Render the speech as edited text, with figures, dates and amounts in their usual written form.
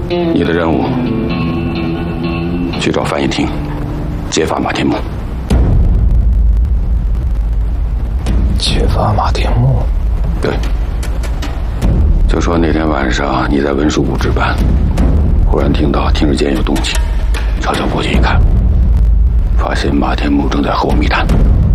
你的任务去找范逸庭，揭发马天木。 揭发马天木？ 对。就说那天晚上你在文书部值班，忽然听到停尸间有动静，悄悄过去一看，发现马天木正在和我密谈。